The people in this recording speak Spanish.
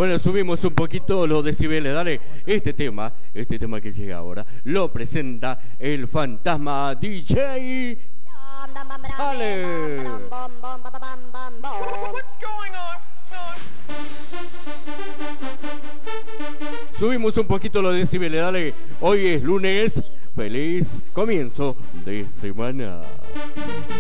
Bueno, subimos un poquito los decibeles, dale. Este tema que llega ahora, lo presenta el fantasma DJ. Dale. Subimos un poquito los decibeles, dale. Hoy es lunes, feliz comienzo de semana.